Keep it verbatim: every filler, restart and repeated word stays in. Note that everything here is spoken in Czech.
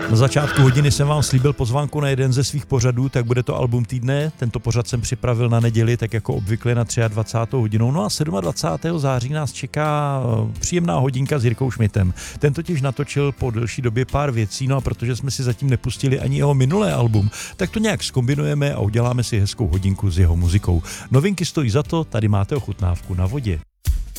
Na začátku hodiny jsem vám slíbil pozvánku na jeden ze svých pořadů, tak bude to album týdne. Tento pořad jsem připravil na neděli, tak jako obvykle na dvacátou třetí hodinou. No a dvacátého sedmého září nás čeká příjemná hodinka s Jirkou Šmitem. Ten totiž natočil po delší době pár věcí, no a protože jsme si zatím nepustili ani jeho minulé album, tak to nějak zkombinujeme a uděláme si hezkou hodinku s jeho muzikou. Novinky stojí za to, tady máte ochutnávku na vodě.